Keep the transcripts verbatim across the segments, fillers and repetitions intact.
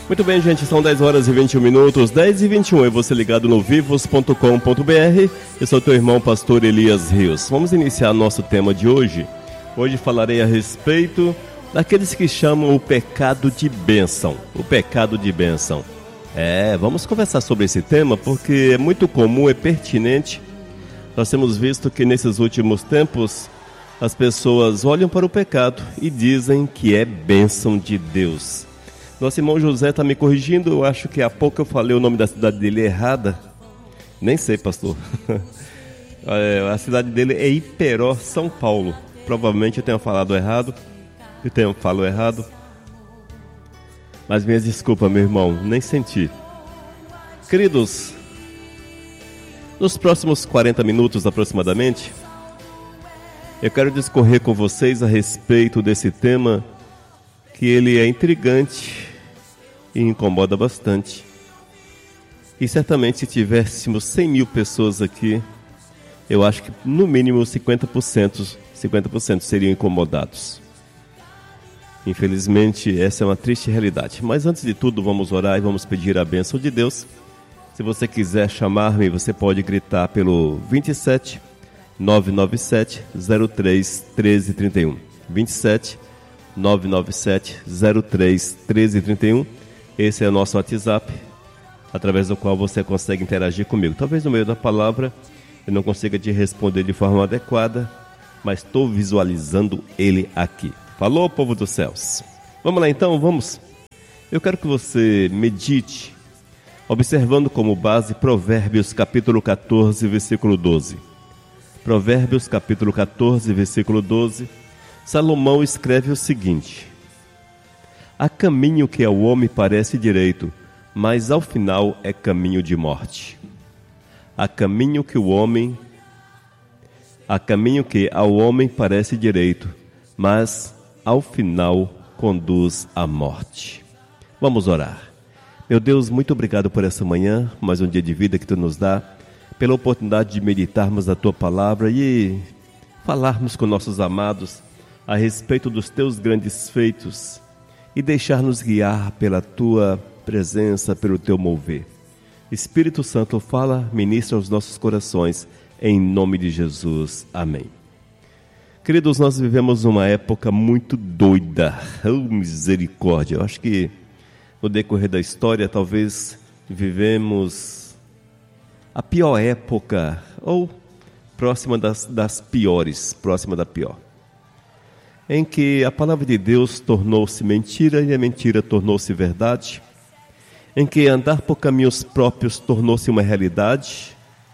Muito bem, gente, são dez horas e vinte e um minutos, dez e vinte e um, e você ligado no vivos ponto com ponto b r. Eu sou teu irmão, pastor Elias Rios. Vamos iniciar nosso tema de hoje. Hoje falarei a respeito daqueles que chamam o pecado de bênção. O pecado de bênção. É, vamos conversar sobre esse tema porque é muito comum, é pertinente. Nós temos visto que nesses últimos tempos as pessoas olham para o pecado e dizem que é bênção de Deus. Nosso irmão José está me corrigindo, eu acho que há pouco eu falei o nome da cidade dele errada. Nem sei, pastor. A cidade dele é Iperó, São Paulo. Provavelmente eu tenha falado errado. Eu tenho falado errado. Mas minhas desculpas, meu irmão, nem senti. Queridos, nos próximos quarenta minutos aproximadamente, eu quero discorrer com vocês a respeito desse tema que ele é intrigante e incomoda bastante. E certamente se tivéssemos cem mil pessoas aqui, eu acho que no mínimo cinquenta por cento, cinquenta por cento seriam incomodados. Infelizmente, essa é uma triste realidade. Mas antes de tudo, vamos orar e vamos pedir a bênção de Deus. Se você quiser chamar-me, você pode gritar pelo vinte e sete, nove nove sete, zero três, um três três um. vinte e sete, nove nove sete, zero três, um três três um. Esse é o nosso WhatsApp, através do qual você consegue interagir comigo. Talvez no meio da palavra eu não consiga te responder de forma adequada, mas estou visualizando ele aqui. Falou, povo dos céus. Vamos lá então, vamos. Eu quero que você medite, observando como base Provérbios capítulo catorze, versículo doze. Provérbios capítulo catorze, versículo doze. Salomão escreve o seguinte: há caminho que ao homem parece direito, mas ao final é caminho de morte. Há caminho que o homem, há caminho que ao homem parece direito, mas ao final conduz à morte. Vamos orar. Meu Deus, muito obrigado por essa manhã, mais um dia de vida que Tu nos dá, pela oportunidade de meditarmos a Tua palavra e falarmos com nossos amados a respeito dos Teus grandes feitos e deixar-nos guiar pela Tua presença, pelo Teu mover. Espírito Santo, fala, ministra aos nossos corações, em nome de Jesus. Amém. Queridos, nós vivemos uma época muito doida. Oh, misericórdia. Eu acho que no decorrer da história, talvez vivemos a pior época, ou próxima das, das piores, próxima da pior, em que a palavra de Deus tornou-se mentira e a mentira tornou-se verdade, em que andar por caminhos próprios tornou-se uma realidade,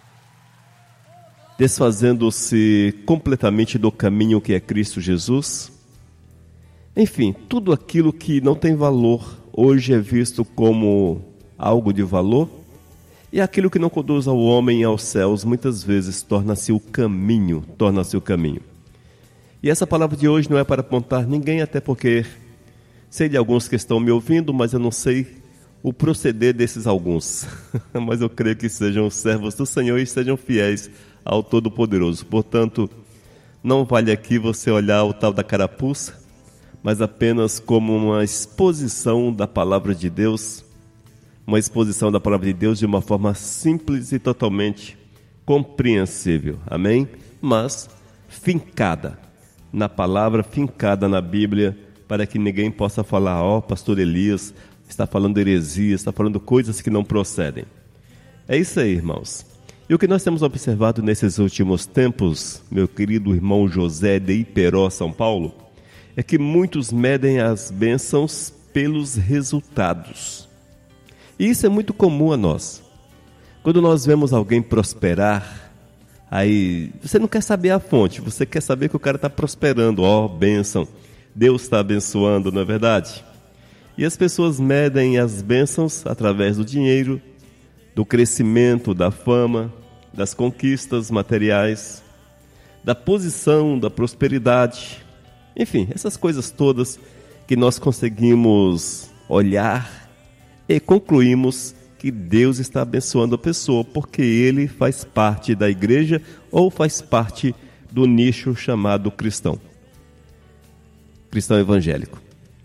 desfazendo-se completamente do caminho que é Cristo Jesus. Enfim, tudo aquilo que não tem valor hoje é visto como algo de valor, e aquilo que não conduz ao homem aos céus muitas vezes torna-se o caminho, torna-se o caminho. E essa palavra de hoje não é para apontar ninguém, até porque sei de alguns que estão me ouvindo, mas eu não sei o proceder desses alguns. Mas eu creio que sejam servos do Senhor e sejam fiéis ao Todo-Poderoso. Portanto, não vale aqui você olhar o tal da carapuça, mas apenas como uma exposição da palavra de Deus, uma exposição da palavra de Deus de uma forma simples e totalmente compreensível. Amém? Mas fincada na palavra, fincada na Bíblia, para que ninguém possa falar: ó, oh, pastor Elias está falando heresia, está falando coisas que não procedem. É isso aí, irmãos. E o que nós temos observado nesses últimos tempos, meu querido irmão José de Iperó, São Paulo, é que muitos medem as bênçãos pelos resultados. E isso é muito comum a nós. Quando nós vemos alguém prosperar, aí você não quer saber a fonte, você quer saber que o cara está prosperando. Ó, bênção, Deus está abençoando, não é verdade? E as pessoas medem as bênçãos através do dinheiro, do crescimento, da fama, das conquistas materiais, da posição, da prosperidade. Enfim, essas coisas todas que nós conseguimos olhar e concluímos que Deus está abençoando a pessoa porque ele faz parte da igreja ou faz parte do nicho chamado cristão, cristão evangélico.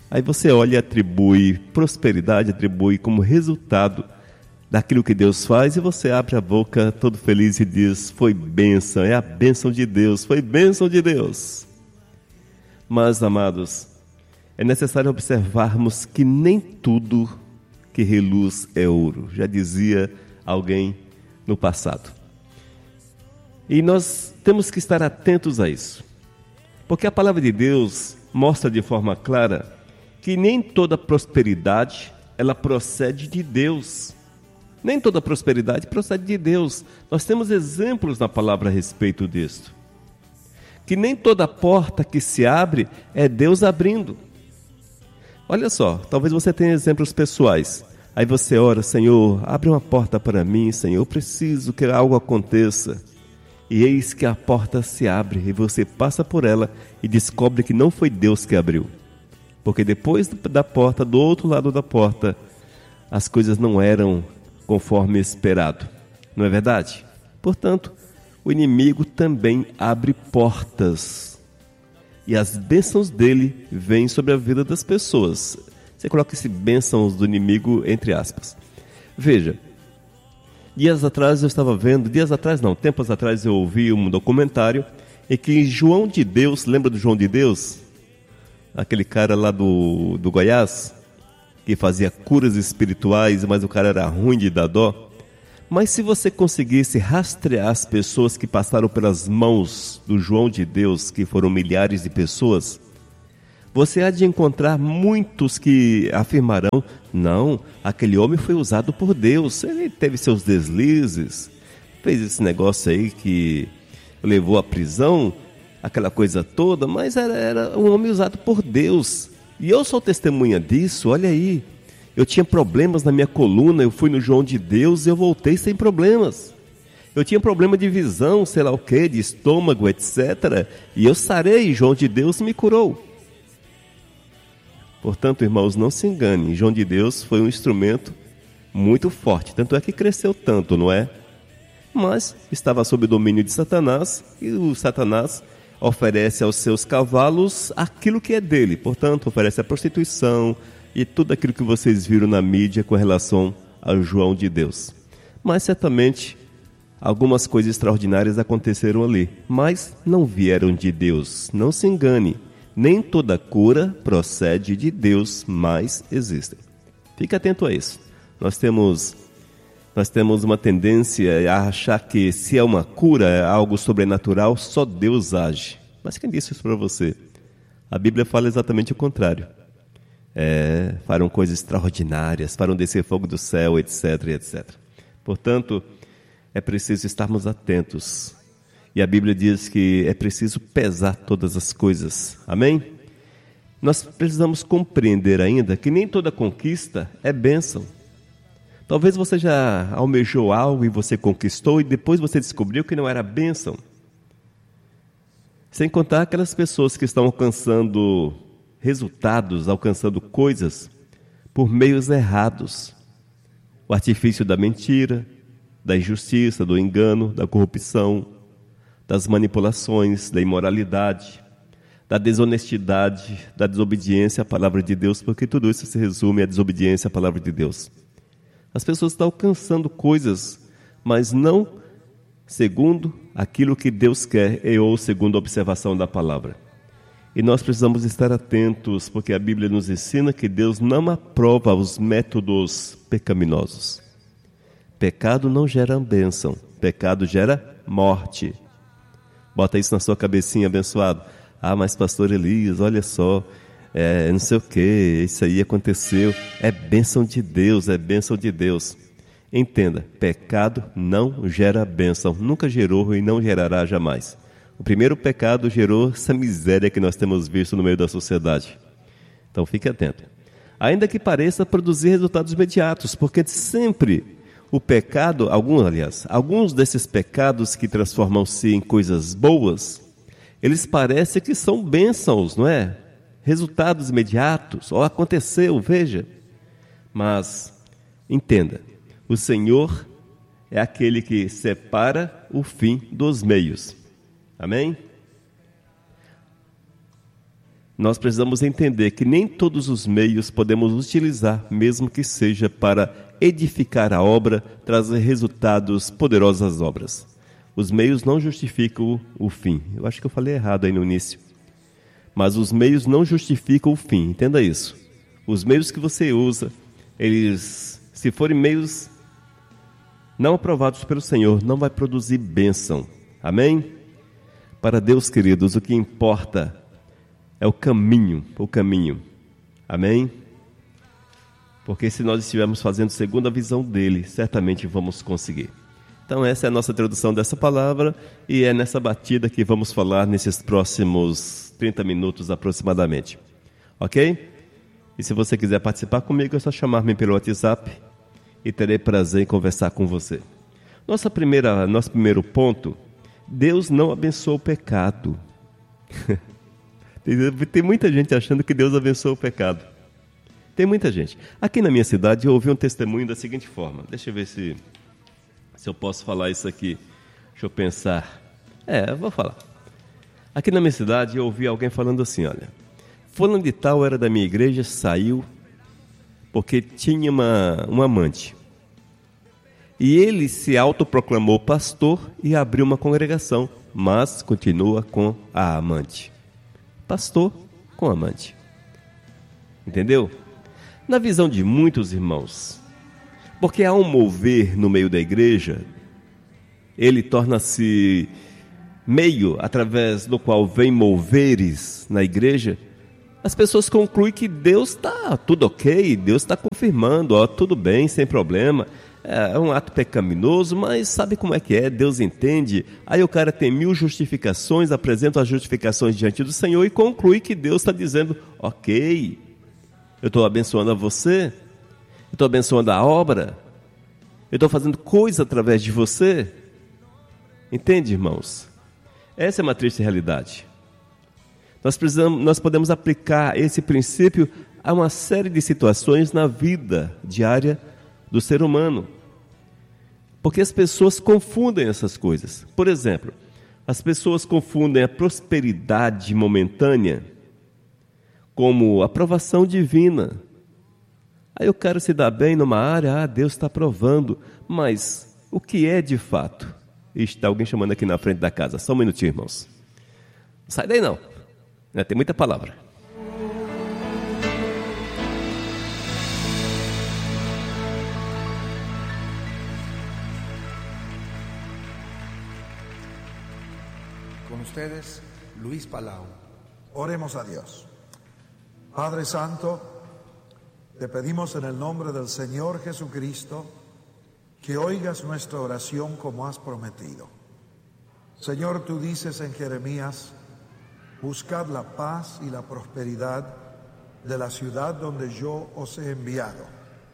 Aí você olha e atribui prosperidade, atribui como resultado daquilo que Deus faz, e você abre a boca todo feliz e diz: foi bênção, é a bênção de Deus, foi bênção de Deus. Mas, amados, é necessário observarmos que nem tudo que reluz é ouro, já dizia alguém no passado. E nós temos que estar atentos a isso, porque a palavra de Deus mostra de forma clara que nem toda prosperidade ela procede de Deus. Nem toda prosperidade procede de Deus. Nós temos exemplos na palavra a respeito disto. Que nem toda porta que se abre é Deus abrindo. Olha só, talvez você tenha exemplos pessoais. Aí você ora: Senhor, abre uma porta para mim, Senhor, eu preciso que algo aconteça. E eis que a porta se abre e você passa por ela e descobre que não foi Deus que abriu. Porque depois da porta, do outro lado da porta, as coisas não eram conforme esperado, não é verdade? Portanto, o inimigo também abre portas, e as bênçãos dele vêm sobre a vida das pessoas. Você coloca esse bênçãos do inimigo entre aspas. Veja, dias atrás eu estava vendo, dias atrás não, tempos atrás eu ouvi um documentário em que João de Deus, lembra do João de Deus? Aquele cara lá do, do Goiás, que fazia curas espirituais, mas o cara era ruim de dar dó. Mas se você conseguisse rastrear as pessoas que passaram pelas mãos do João de Deus, que foram milhares de pessoas, você há de encontrar muitos que afirmarão: não, aquele homem foi usado por Deus, ele teve seus deslizes, fez esse negócio aí que levou à prisão, aquela coisa toda, mas era, era um homem usado por Deus. E eu sou testemunha disso, olha aí. Eu tinha problemas na minha coluna, eu fui no João de Deus e eu voltei sem problemas. Eu tinha problema de visão, sei lá o que, de estômago, etcétera. E eu sarei, João de Deus me curou. Portanto, irmãos, não se enganem, João de Deus foi um instrumento muito forte. Tanto é que cresceu tanto, não é? Mas estava sob o domínio de Satanás, e o Satanás oferece aos seus cavalos aquilo que é dele. Portanto, oferece a prostituição e tudo aquilo que vocês viram na mídia com relação ao João de Deus. Mas certamente algumas coisas extraordinárias aconteceram ali, mas não vieram de Deus. Não se engane, nem toda cura procede de Deus, mas existem. Fique atento a isso. Nós temos, nós temos uma tendência a achar que se é uma cura, é algo sobrenatural, só Deus age. Mas quem disse isso para você? A Bíblia fala exatamente o contrário. É, farão coisas extraordinárias, farão descer fogo do céu, etc, etcétera. Portanto, é preciso estarmos atentos. E a Bíblia diz que é preciso pesar todas as coisas. Amém? Nós precisamos compreender ainda que nem toda conquista é bênção. Talvez você já almejou algo e você conquistou e depois você descobriu que não era bênção. Sem contar aquelas pessoas que estão alcançando resultados, alcançando coisas por meios errados. O artifício da mentira, da injustiça, do engano, da corrupção, das manipulações, da imoralidade, da desonestidade, da desobediência à palavra de Deus, porque tudo isso se resume à desobediência à palavra de Deus. As pessoas estão alcançando coisas, mas não segundo aquilo que Deus quer ou segundo a observação da palavra. E nós precisamos estar atentos, porque a Bíblia nos ensina que Deus não aprova os métodos pecaminosos. Pecado não gera bênção, pecado gera morte. Bota isso na sua cabecinha, abençoado. Ah, mas pastor Elias, olha só, é, não sei o que, isso aí aconteceu. É bênção de Deus, é bênção de Deus. Entenda, pecado não gera bênção, nunca gerou e não gerará jamais. O primeiro pecado gerou essa miséria que nós temos visto no meio da sociedade. Então fique atento. Ainda que pareça produzir resultados imediatos, porque sempre o pecado, alguns, aliás, alguns desses pecados que transformam-se em coisas boas, eles parecem que são bênçãos, não é? Resultados imediatos, ó, aconteceu, veja. Mas, entenda, o Senhor é aquele que separa o fim dos meios. Amém? nós precisamos entender que nem todos os meios podemos utilizar, mesmo que seja para edificar a obra, trazer resultados poderosos às obras. Os meios não justificam o fim. Eu acho que eu falei errado aí no início. Mas os meios não justificam o fim, entenda isso. Os meios que você usa, eles, se forem meios não aprovados pelo Senhor, não vai produzir bênção. Amém? Para Deus, queridos, o que importa é o caminho, o caminho. Amém? Porque se nós estivermos fazendo segundo a visão dele, certamente vamos conseguir. Então essa é a nossa tradução dessa palavra e é nessa batida que vamos falar nesses próximos trinta minutos aproximadamente. Ok? E se você quiser participar comigo, é só chamar-me pelo WhatsApp e terei prazer em conversar com você. Nossa primeira, nosso primeiro ponto, Deus não abençoa o pecado. tem, tem muita gente achando que Deus abençoa o pecado. Tem muita gente. Aqui na minha cidade eu ouvi um testemunho da seguinte forma. Deixa eu ver se, se eu posso falar isso aqui. Deixa eu pensar. É, eu vou falar. Aqui na minha cidade eu ouvi alguém falando assim, olha, fulano de tal era da minha igreja, saiu porque tinha uma, uma amante. E ele se autoproclamou pastor e abriu uma congregação, mas continua com a amante. Pastor com amante. Entendeu? Na visão de muitos irmãos, porque há um mover no meio da igreja, ele torna-se meio através do qual vem moveres na igreja, as pessoas concluem que Deus está tudo ok, Deus está confirmando, ó, tudo bem, sem problema, é um ato pecaminoso, mas sabe como é que é, Deus entende. Aí o cara tem mil justificações, apresenta as justificações diante do Senhor e conclui que Deus está dizendo, ok, eu estou abençoando a você, eu estou abençoando a obra, eu estou fazendo coisa através de você. Entende, irmãos? Essa é uma triste realidade. Nós, precisamos, nós podemos aplicar esse princípio a uma série de situações na vida diária do ser humano. Porque as pessoas confundem essas coisas. Por exemplo, as pessoas confundem a prosperidade momentânea como aprovação divina. Aí eu quero se dar bem numa área, ah, Deus está aprovando. Mas o que é de fato? Está alguém chamando aqui na frente da casa. Só um minutinho, irmãos. Não sai daí não. É, tem muita palavra. Con ustedes, Luis Palau. Oremos a Dios. Padre Santo, te pedimos en el nombre del Señor Jesucristo que oigas nuestra oración como has prometido. Señor, tú dices en Jeremías, buscad la paz y la prosperidad de la ciudad donde yo os he enviado.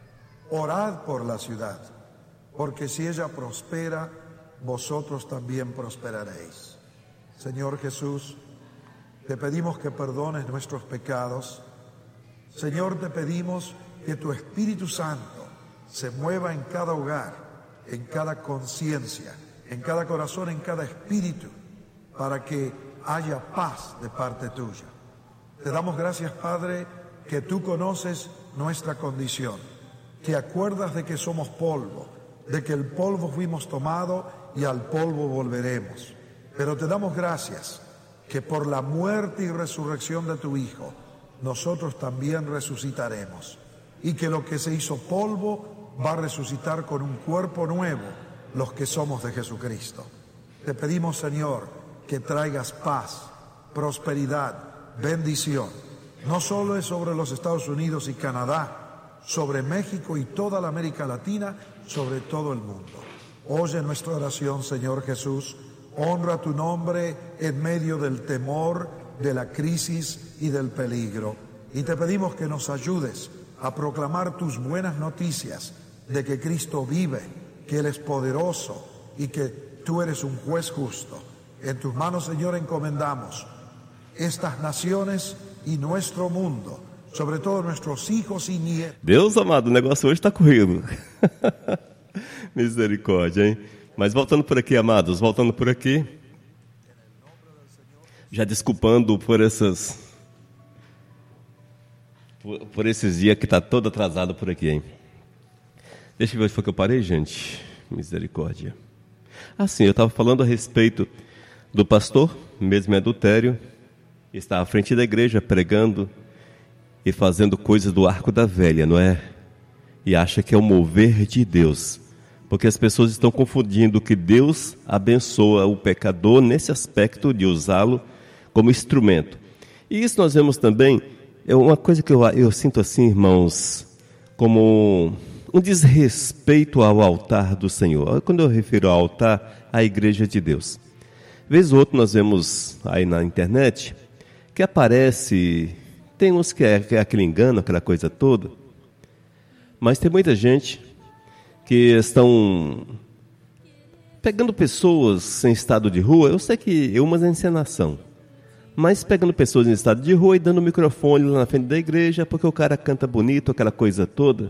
Orad por la ciudad, porque si ella prospera, vosotros también prosperaréis. Señor Jesús, te pedimos que perdones nuestros pecados. Señor, te pedimos que tu Espíritu Santo se mueva en cada hogar, en cada conciencia, en cada corazón, en cada espíritu, para que haya paz de parte tuya. Te damos gracias, Padre, que tú conoces nuestra condición. Te acuerdas de que somos polvo, de que el polvo fuimos tomados y al polvo volveremos. Pero te damos gracias que por la muerte y resurrección de tu Hijo, nosotros también resucitaremos. Y que lo que se hizo polvo va a resucitar con un cuerpo nuevo, los que somos de Jesucristo. Te pedimos, Señor, que traigas paz, prosperidad, bendición. No solo es sobre los Estados Unidos y Canadá, sobre México y toda la América Latina, sobre todo el mundo. Oye nuestra oración, Señor Jesús. Honra tu nombre en medio del temor, de la crisis y del peligro. Y te pedimos que nos ayudes a proclamar tus buenas noticias de que Cristo vive, que Él es poderoso y que tú eres un juez justo. En tus manos, Señor, encomendamos estas naciones y nuestro mundo, sobre todo nuestros hijos y nietos. Deus amado, o negócio hoje está corrido. Misericórdia, hein? Mas voltando por aqui, amados, voltando por aqui, já desculpando por essas por, por esses dias que está todo atrasado por aqui, hein? Deixa eu ver onde foi que eu parei, gente. Misericórdia. Ah, sim, eu estava falando a respeito do pastor, mesmo em adultério, está à frente da igreja pregando e fazendo coisas do arco da velha, não é? E acha que é o mover de Deus. Porque as pessoas estão confundindo que Deus abençoa o pecador nesse aspecto de usá-lo como instrumento. E isso nós vemos também, é uma coisa que eu, eu sinto assim, irmãos, como um desrespeito ao altar do Senhor. Quando eu refiro ao altar, à igreja de Deus. Vez ou outra nós vemos aí na internet que aparece, tem uns que é, que é aquele engano, aquela coisa toda, mas tem muita gente que estão pegando pessoas em estado de rua. Eu sei que é uma encenação, mas pegando pessoas em estado de rua e dando o microfone lá na frente da igreja, porque o cara canta bonito, aquela coisa toda.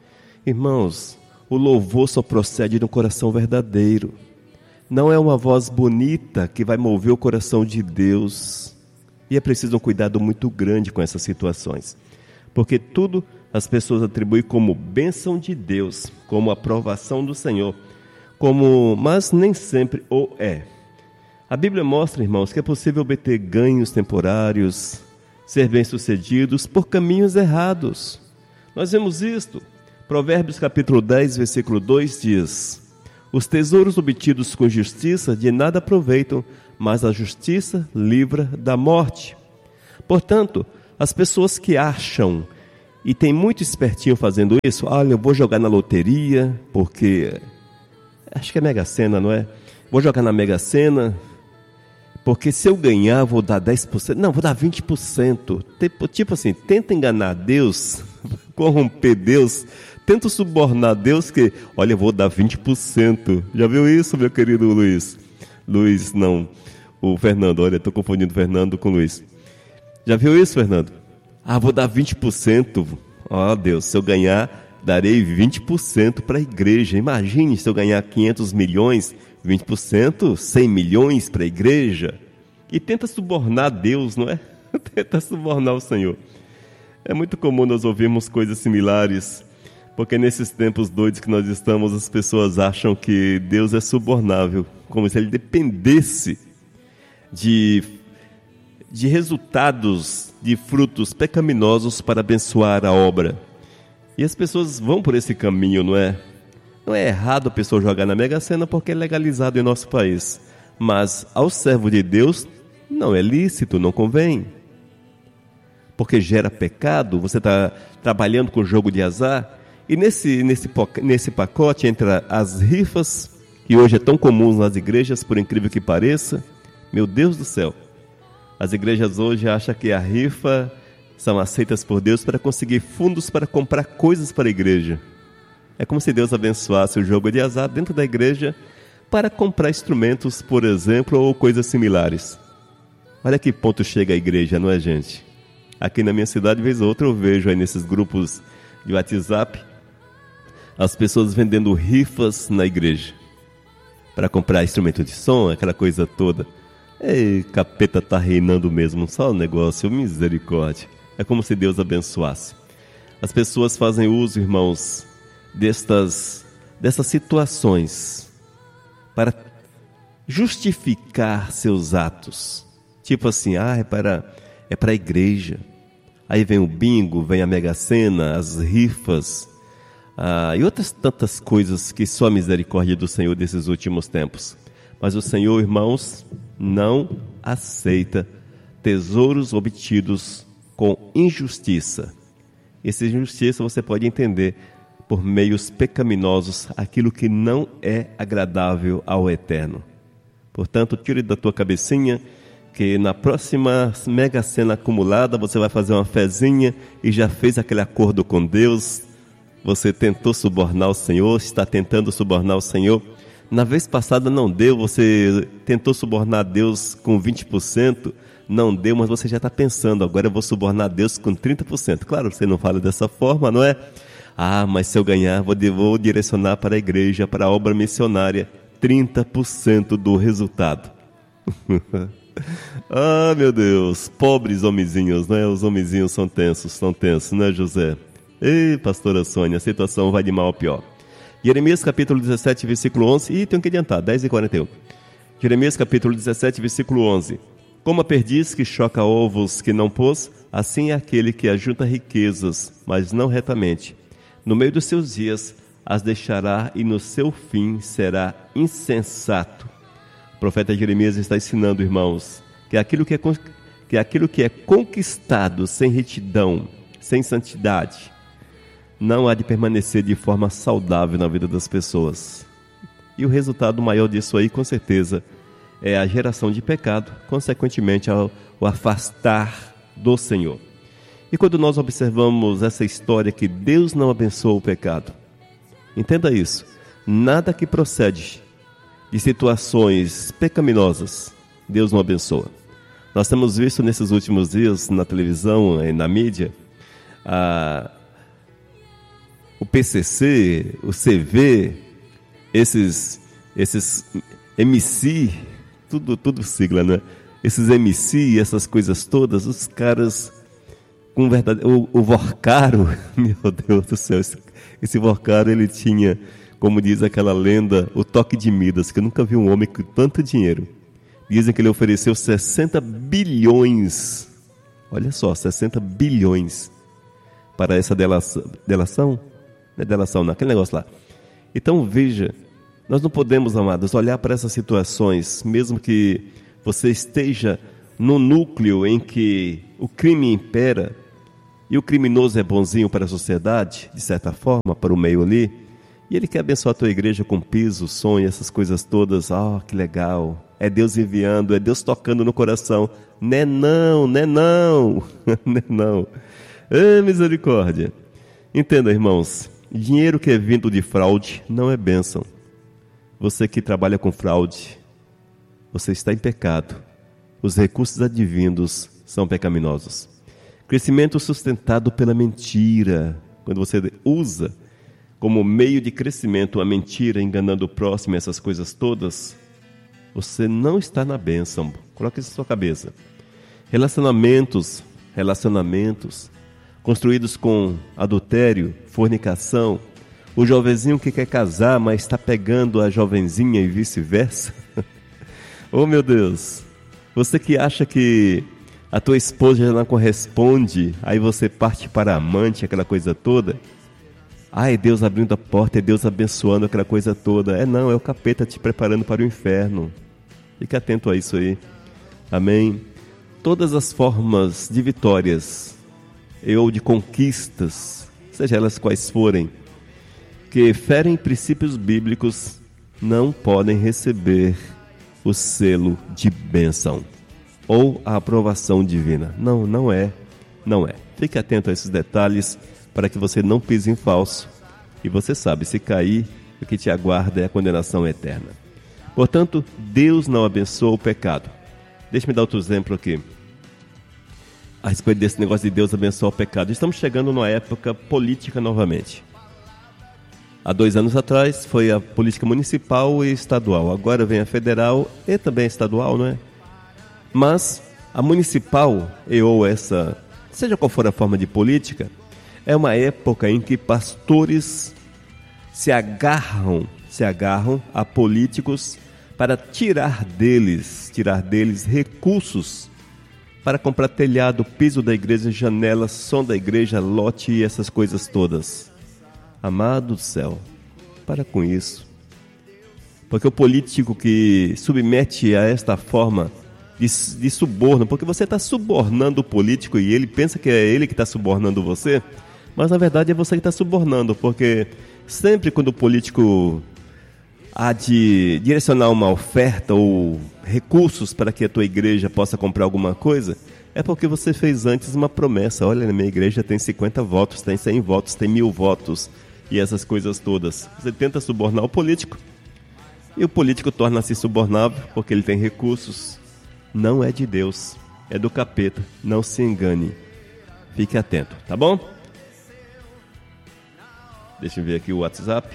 Irmãos, o louvor só procede de um coração verdadeiro. Não é uma voz bonita que vai mover o coração de Deus. E é preciso um cuidado muito grande com essas situações, porque tudo as pessoas atribuem como bênção de Deus, como aprovação do Senhor, como, mas nem sempre o é. A Bíblia mostra, irmãos, que é possível obter ganhos temporários, ser bem-sucedidos por caminhos errados. Nós vemos isto. Provérbios capítulo dez, versículo dois diz: os tesouros obtidos com justiça de nada aproveitam, mas a justiça livra da morte. Portanto, as pessoas que acham, e tem muito espertinho fazendo isso, olha, eu vou jogar na loteria, porque, acho que é Mega Sena, não é? Vou jogar na Mega Sena, porque se eu ganhar, vou dar dez por cento, não, vou dar vinte por cento. Tipo assim, tenta enganar Deus, corromper Deus, tenta subornar Deus que, olha, eu vou dar vinte por cento. Já viu isso, meu querido Luiz? Luiz, não, o Fernando, olha, estou confundindo o Fernando com o Luiz. Já viu isso, Fernando? Ah, vou dar vinte por cento. Ó, oh, Deus, se eu ganhar, darei vinte por cento para a igreja. Imagine se eu ganhar quinhentos milhões, vinte por cento, cem milhões para a igreja. E tenta subornar Deus, não é? Tenta subornar o Senhor. É muito comum nós ouvirmos coisas similares, porque nesses tempos doidos que nós estamos, as pessoas acham que Deus é subornável, como se ele dependesse de, de resultados, de frutos pecaminosos para abençoar a obra. E as pessoas vão por esse caminho, não é? Não é errado a pessoa jogar na Mega Sena porque é legalizado em nosso país. Mas ao servo de Deus não é lícito, não convém. Porque gera pecado, você está trabalhando com jogo de azar. E nesse, nesse, nesse pacote entra as rifas, que hoje é tão comum nas igrejas, por incrível que pareça. Meu Deus do céu. As igrejas hoje acham que a rifa são aceitas por Deus para conseguir fundos para comprar coisas para a igreja. É como se Deus abençoasse o jogo de azar dentro da igreja para comprar instrumentos, por exemplo, ou coisas similares. Olha que ponto chega a igreja, não é, gente? Aqui na minha cidade, vez ou outra, eu vejo aí nesses grupos de WhatsApp as pessoas vendendo rifas na igreja para comprar instrumento de som, aquela coisa toda. Ei, capeta tá reinando mesmo, só o negócio, misericórdia. É como se Deus abençoasse. As pessoas fazem uso, irmãos, destas, dessas situações para justificar seus atos. Tipo assim, ah, é para, é para a igreja. Aí vem o bingo, vem a Mega Sena, as rifas, ah, e outras tantas coisas que só a misericórdia do Senhor desses últimos tempos. Mas o Senhor, irmãos, não aceita tesouros obtidos com injustiça. Essa injustiça você pode entender por meios pecaminosos, aquilo que não é agradável ao Eterno. Portanto, tire da tua cabecinha que na próxima Mega Sena acumulada você vai fazer uma fezinha e já fez aquele acordo com Deus. Você tentou subornar o Senhor, está tentando subornar o Senhor. Na vez passada não deu, você tentou subornar Deus com vinte por cento, não deu, mas você já está pensando, agora eu vou subornar Deus com trinta por cento. Claro, você não fala dessa forma, não é? Ah, mas se eu ganhar, vou, vou direcionar para a igreja, para a obra missionária, trinta por cento do resultado. Ah, meu Deus, pobres homenzinhos, né? Os homenzinhos são tensos, são tensos, né, José? Ei, pastora Sônia, a situação vai de mal a pior. Jeremias capítulo dezessete, versículo onze, e tenho que adiantar, dez e quarenta e um. Jeremias capítulo dezessete, versículo onze. Como a perdiz que choca ovos que não pôs, assim é aquele que ajunta riquezas, mas não retamente. No meio dos seus dias as deixará e no seu fim será insensato. O profeta Jeremias está ensinando, irmãos, que aquilo que é, que aquilo que é conquistado sem retidão, sem santidade, não há de permanecer de forma saudável na vida das pessoas. E o resultado maior disso aí, com certeza, é a geração de pecado, consequentemente ao, ao afastar do Senhor. E quando nós observamos essa história que Deus não abençoa o pecado, entenda isso, nada que procede de situações pecaminosas, Deus não abençoa. Nós temos visto nesses últimos dias, na televisão e na mídia, a, o P C C, o C V, esses, esses M C, tudo, tudo sigla, né? Esses M C, essas coisas todas, os caras com verdade, o, o Vorcaro, meu Deus do céu, esse, esse Vorcaro, ele tinha, como diz aquela lenda, o toque de Midas, que eu nunca vi um homem com tanto dinheiro. Dizem que ele ofereceu sessenta bilhões, olha só, sessenta bilhões para essa delação, delação? Não é delação, não, aquele negócio lá. Então veja, nós não podemos, amados, olhar para essas situações, mesmo que você esteja no núcleo em que o crime impera, e o criminoso é bonzinho para a sociedade, de certa forma, para o meio ali, e ele quer abençoar a tua igreja com piso, sonho, essas coisas todas. Ah, oh, que legal, é Deus enviando, é Deus tocando no coração. Né não, né não, né não. É misericórdia. Entenda, irmãos, dinheiro que é vindo de fraude não é bênção. Você que trabalha com fraude, você está em pecado. Os recursos advindos são pecaminosos. Crescimento sustentado pela mentira. Quando você usa como meio de crescimento a mentira, enganando o próximo, essas coisas todas, você não está na bênção. Coloque isso na sua cabeça. Relacionamentos, relacionamentos construídos com adultério, fornicação, o jovenzinho que quer casar, mas está pegando a jovenzinha e vice-versa. Oh, meu Deus! Você que acha que a tua esposa já não corresponde, aí você parte para amante, aquela coisa toda. Ah, é Deus abrindo a porta, é Deus abençoando aquela coisa toda. É não, é o capeta te preparando para o inferno. Fique atento a isso aí. Amém? Todas as formas de vitórias ou de conquistas, seja elas quais forem, que ferem princípios bíblicos, não podem receber o selo de bênção ou a aprovação divina. Não, não é, não é. Fique atento a esses detalhes para que você não pise em falso. E você sabe, se cair, o que te aguarda é a condenação eterna. Portanto, Deus não abençoa o pecado. Deixa-me dar outro exemplo aqui. A respeito desse negócio de Deus abençoar o pecado. Estamos chegando numa época política novamente. Há dois anos atrás foi a política municipal e estadual. Agora vem a federal e também a estadual, não é? Mas a municipal, e ou essa, seja qual for a forma de política, é uma época em que pastores se agarram, se agarram a políticos para tirar deles, tirar deles recursos para comprar telhado, piso da igreja, janela, som da igreja, lote e essas coisas todas. Amado do céu, para com isso. Porque o político que submete a esta forma de, de suborno, porque você está subornando o político e ele pensa que é ele que está subornando você, mas na verdade é você que está subornando, porque sempre quando o político há de direcionar uma oferta ou recursos para que a tua igreja possa comprar alguma coisa, é porque você fez antes uma promessa. Olha, na minha igreja tem cinquenta votos, tem cem votos, tem mil votos e essas coisas todas. Você tenta subornar o político e o político torna-se subornável porque ele tem recursos. Não é de Deus, é do capeta. Não se engane. Fique atento, tá bom? Deixa eu ver aqui o WhatsApp.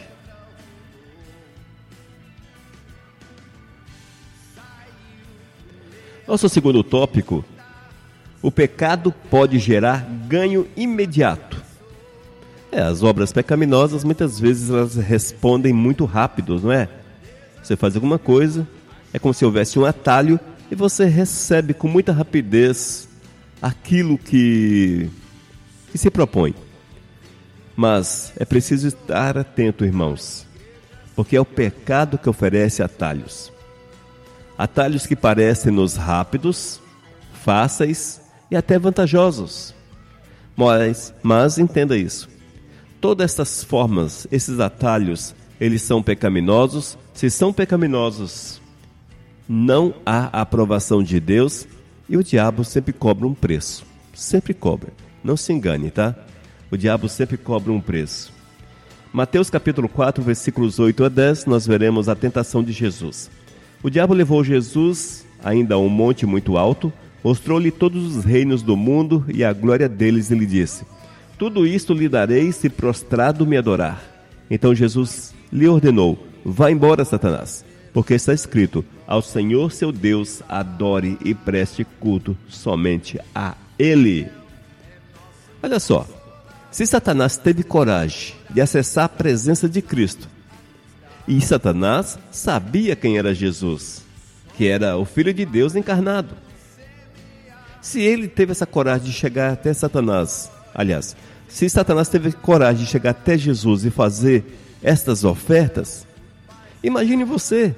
Nosso segundo tópico: o pecado pode gerar ganho imediato. É, as obras pecaminosas muitas vezes elas respondem muito rápido, não é? Você faz alguma coisa, é como se houvesse um atalho e você recebe com muita rapidez aquilo que, que se propõe. Mas é preciso estar atento, irmãos, porque é o pecado que oferece atalhos. Atalhos que parecem-nos rápidos, fáceis e até vantajosos. Mas, mas entenda isso. Todas essas formas, esses atalhos, eles são pecaminosos. Se são pecaminosos, não há aprovação de Deus e o diabo sempre cobra um preço. Sempre cobra. Não se engane, tá? O diabo sempre cobra um preço. Mateus capítulo quatro, versículos oito a dez, nós veremos a tentação de Jesus. O diabo levou Jesus ainda a um monte muito alto, mostrou-lhe todos os reinos do mundo e a glória deles e lhe disse: tudo isto lhe darei se prostrado me adorar. Então Jesus lhe ordenou: vá embora, Satanás, porque está escrito: ao Senhor seu Deus adore e preste culto somente a Ele. Olha só, se Satanás teve coragem de acessar a presença de Cristo, e Satanás sabia quem era Jesus, que era o Filho de Deus encarnado. Se ele teve essa coragem de chegar até Satanás, aliás, se Satanás teve coragem de chegar até Jesus e fazer estas ofertas, imagine você.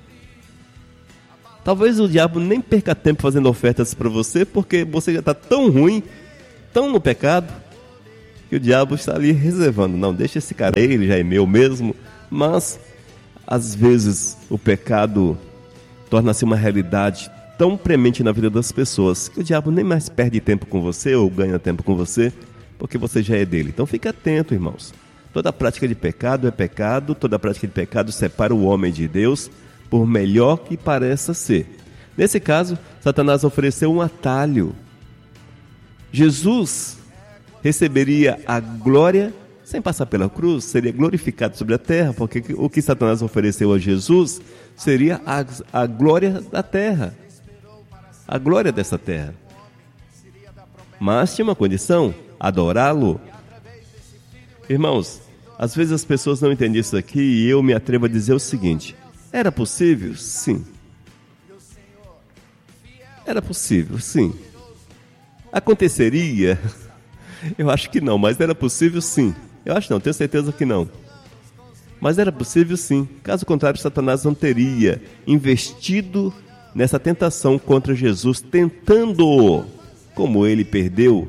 Talvez o diabo nem perca tempo fazendo ofertas para você, porque você já está tão ruim, tão no pecado, que o diabo está ali reservando. Não, deixa esse cara aí, ele já é meu mesmo. Mas, às vezes, o pecado torna-se uma realidade tão premente na vida das pessoas, que o diabo nem mais perde tempo com você ou ganha tempo com você, porque você já é dele. Então fique atento, irmãos. Toda prática de pecado é pecado, toda prática de pecado separa o homem de Deus, por melhor que pareça ser. Nesse caso, Satanás ofereceu um atalho. Jesus receberia a glória sem passar pela cruz, seria glorificado sobre a terra, porque o que Satanás ofereceu a Jesus seria a, a glória da terra, a glória dessa terra. Mas tinha uma condição: adorá-lo. Irmãos, às vezes as pessoas não entendem isso aqui e eu me atrevo a dizer o seguinte: era possível? Sim. Era possível, sim. Aconteceria? Eu acho que não, mas era possível sim. Eu acho não, tenho certeza que não. Mas era possível sim. Caso contrário, Satanás não teria investido nessa tentação contra Jesus, tentando, como ele perdeu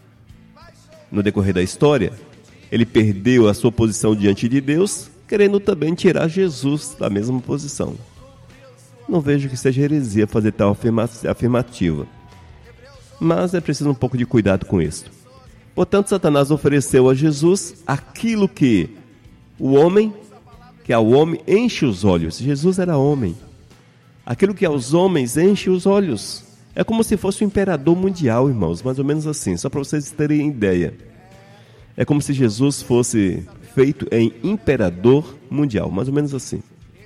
no decorrer da história, ele perdeu a sua posição diante de Deus, querendo também tirar Jesus da mesma posição. Não vejo que seja heresia fazer tal afirmativa, mas é preciso um pouco de cuidado com isso. Portanto, Satanás ofereceu a Jesus aquilo que o homem, que ao homem enche os olhos. Jesus era homem. Aquilo que aos homens enche os olhos. É como se fosse o imperador mundial, irmãos, mais ou menos assim, só para vocês terem ideia. É como se Jesus fosse feito em imperador mundial, mais ou menos assim.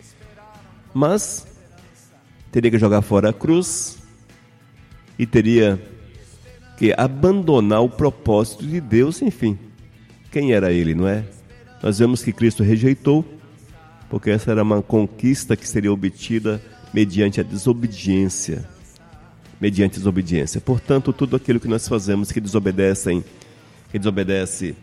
Mas teria que jogar fora a cruz e teria que abandonar o propósito de Deus, enfim. Quem era ele, não é? Nós vemos que Cristo rejeitou, porque essa era uma conquista que seria obtida mediante a desobediência. Mediante a desobediência. Portanto, tudo aquilo que nós fazemos que desobedecem, que desobedece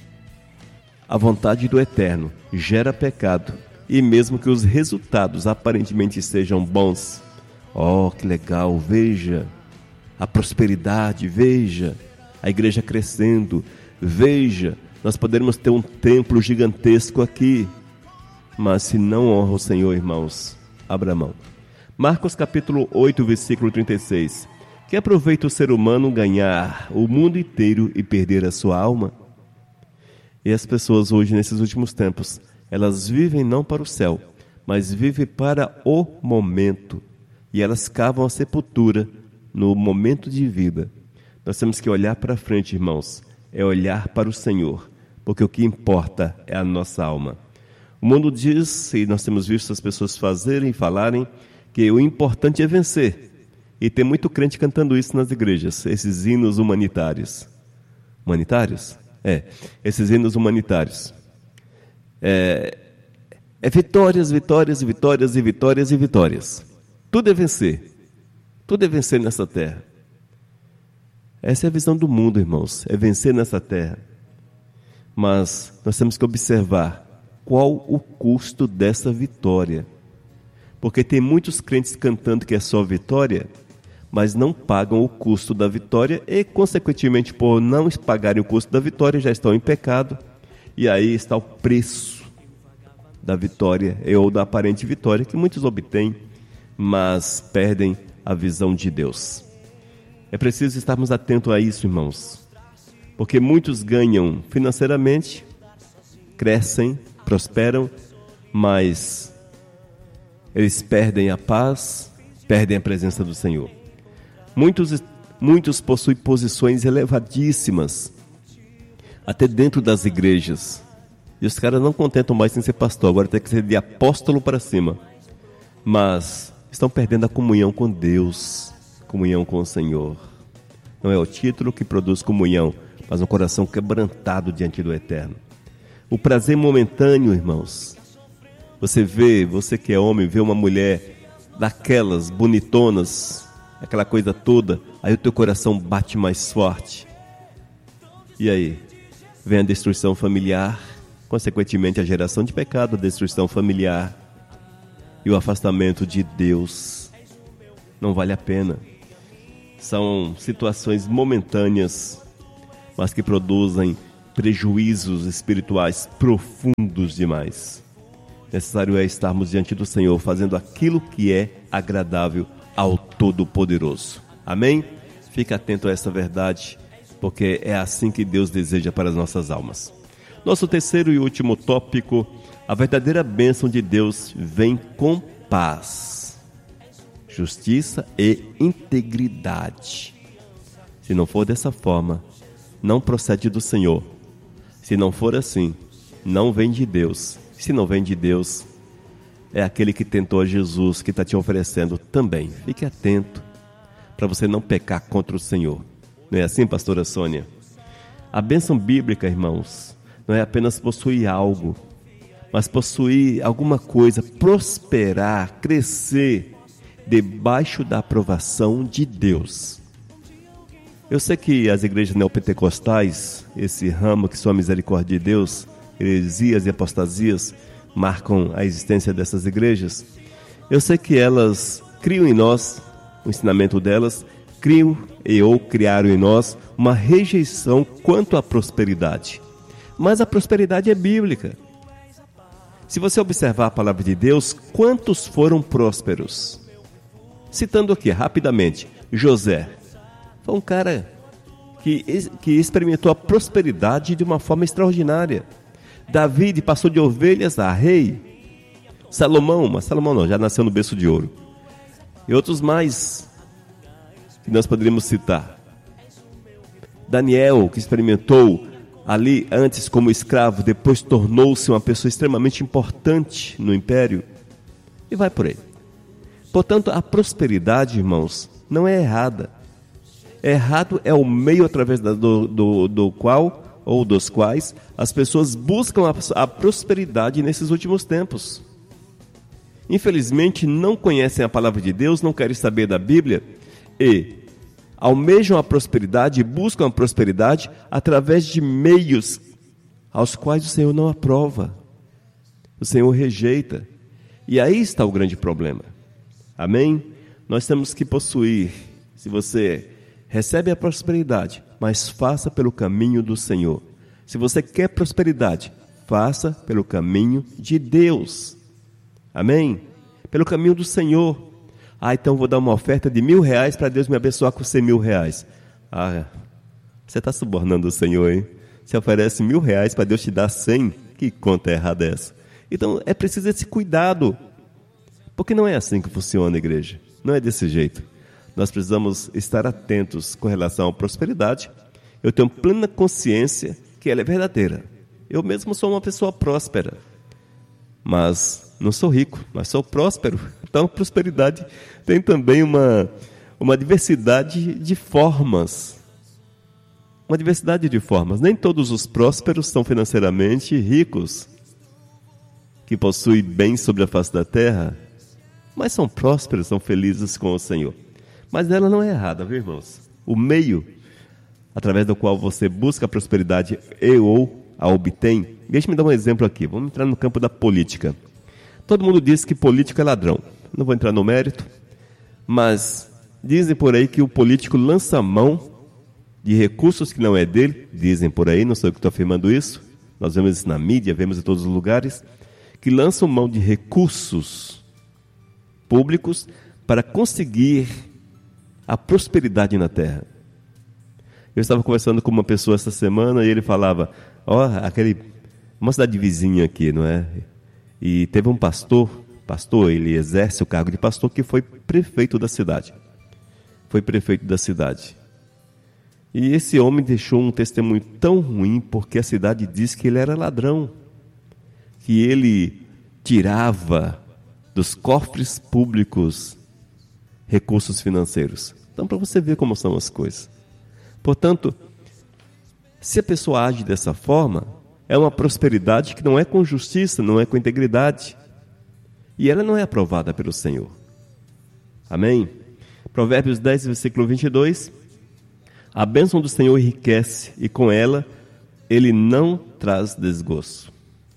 à vontade do Eterno, gera pecado. E mesmo que os resultados aparentemente sejam bons, oh, que legal, veja a prosperidade, veja a igreja crescendo, veja, nós poderemos ter um templo gigantesco aqui. Mas se não honra o Senhor, irmãos, abra mão. Marcos capítulo oito, versículo trinta e seis. Que aproveita o ser humano ganhar o mundo inteiro e perder a sua alma? E as pessoas hoje, nesses últimos tempos, elas vivem não para o céu, mas vivem para o momento. E elas cavam a sepultura no momento de vida. Nós temos que olhar para frente, irmãos. É olhar para o Senhor, porque o que importa é a nossa alma. O mundo diz, e nós temos visto as pessoas fazerem e falarem, que o importante é vencer. E tem muito crente cantando isso nas igrejas, esses hinos humanitários. Humanitários? É, esses hinos humanitários. É, é vitórias, vitórias, vitórias e vitórias e vitórias. Tudo é vencer. Tudo é vencer nessa terra. Essa é a visão do mundo, irmãos, é vencer nessa terra. Mas nós temos que observar qual o custo dessa vitória. Porque tem muitos crentes cantando que é só vitória, mas não pagam o custo da vitória e, consequentemente, por não pagarem o custo da vitória, já estão em pecado. E aí está o preço da vitória ou da aparente vitória que muitos obtêm, mas perdem a visão de Deus. É preciso estarmos atentos a isso, irmãos, porque muitos ganham financeiramente, crescem, prosperam, mas eles perdem a paz, perdem a presença do Senhor. Muitos, muitos possuem posições elevadíssimas, até dentro das igrejas. E os caras não contentam mais em ser pastor, agora tem que ser de apóstolo para cima. Mas estão perdendo a comunhão com Deus, comunhão com o Senhor. Não é o título que produz comunhão, mas um coração quebrantado diante do Eterno. O prazer momentâneo, irmãos. Você vê, você que é homem, vê uma mulher daquelas bonitonas, aquela coisa toda, aí o teu coração bate mais forte. E aí? Vem a destruição familiar, consequentemente a geração de pecado, a destruição familiar e o afastamento de Deus. Não vale a pena. São situações momentâneas, mas que produzem prejuízos espirituais profundos demais. Necessário é estarmos diante do Senhor, fazendo aquilo que é agradável ao Todo-Poderoso. Amém? Fica atento a essa verdade, porque é assim que Deus deseja para as nossas almas. Nosso terceiro e último tópico: a verdadeira bênção de Deus vem com paz, justiça e integridade. Se não for dessa forma, não procede do Senhor. Se não for assim, não vem de Deus. Se não vem de Deus, é aquele que tentou a Jesus, que está te oferecendo também. Fique atento para você não pecar contra o Senhor. Não é assim, pastora Sônia? A bênção bíblica, irmãos, não é apenas possuir algo, mas possuir alguma coisa, prosperar, crescer debaixo da aprovação de Deus. Eu sei que as igrejas neopentecostais, esse ramo que são a misericórdia de Deus, heresias e apostasias, marcam a existência dessas igrejas. Eu sei que elas criam em nós, o ensinamento delas, criam e ou criaram em nós uma rejeição quanto à prosperidade. Mas a prosperidade é bíblica. Se você observar a palavra de Deus, quantos foram prósperos? Citando aqui rapidamente, José foi um cara que, que experimentou a prosperidade de uma forma extraordinária. Davi passou de ovelhas a rei. Salomão, mas Salomão não, já nasceu no berço de ouro. E outros mais que nós poderíamos citar. Daniel, que experimentou ali antes como escravo, depois tornou-se uma pessoa extremamente importante no império. E vai por aí. Portanto, a prosperidade, irmãos, não é errada. Errado é o meio através do, do, do qual ou dos quais as pessoas buscam a, a prosperidade nesses últimos tempos. Infelizmente, não conhecem a palavra de Deus, não querem saber da Bíblia e almejam a prosperidade e buscam a prosperidade através de meios aos quais o Senhor não aprova, o Senhor rejeita. E aí está o grande problema. Amém? Nós temos que possuir, se você recebe a prosperidade, mas faça pelo caminho do Senhor. Se você quer prosperidade, faça pelo caminho de Deus. Amém? Pelo caminho do Senhor. Ah, então vou dar uma oferta de mil reais para Deus me abençoar com cem mil reais. Ah, você está subornando o Senhor, hein? Você oferece mil reais para Deus te dar cem? Que conta errada é essa? Então é preciso esse cuidado. Porque não é assim que funciona a igreja. Não é desse jeito. Nós precisamos estar atentos com relação à prosperidade. Eu tenho plena consciência que ela é verdadeira. Eu mesmo sou uma pessoa próspera, mas não sou rico, mas sou próspero. Então, prosperidade tem também uma, uma diversidade de formas. Uma diversidade de formas. Nem todos os prósperos são financeiramente ricos, que possuem bens sobre a face da terra, mas são prósperos, são felizes com o Senhor. Mas ela não é errada, viu, irmãos? O meio através do qual você busca a prosperidade e ou a obtém. Deixe-me dar um exemplo aqui. Vamos entrar no campo da política. Todo mundo diz que político é ladrão. Não vou entrar no mérito, mas dizem por aí que o político lança mão de recursos que não é dele. Dizem por aí, não sou eu que estou afirmando isso. Nós vemos isso na mídia, vemos em todos os lugares, que lançam mão de recursos públicos para conseguir a prosperidade na terra. Eu estava conversando com uma pessoa essa semana e ele falava, ó, oh, aquele, uma cidade vizinha aqui, não é? E teve um pastor, pastor, ele exerce o cargo de pastor, que foi prefeito da cidade. Foi prefeito da cidade. E esse homem deixou um testemunho tão ruim, porque a cidade diz que ele era ladrão, que ele tirava dos cofres públicos recursos financeiros. Então, para você ver como são as coisas. Portanto, se a pessoa age dessa forma, é uma prosperidade que não é com justiça, não é com integridade. E ela não é aprovada pelo Senhor. Amém? Provérbios dez, versículo vinte e dois. A bênção do Senhor enriquece, e com ela ele não traz desgosto.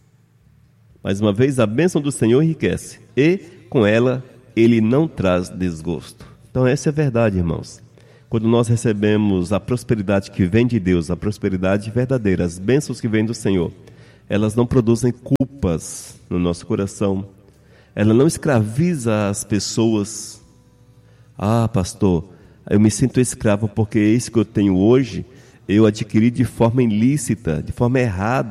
Mais uma vez, a bênção do Senhor enriquece, e com ela ele não traz desgosto. Então essa é a verdade, irmãos. Quando nós recebemos a prosperidade que vem de Deus, a prosperidade verdadeira, as bênçãos que vêm do Senhor, elas não produzem culpas no nosso coração. Ela não escraviza as pessoas. Ah, pastor, eu me sinto escravo porque isso que eu tenho hoje, eu adquiri de forma ilícita, de forma errada.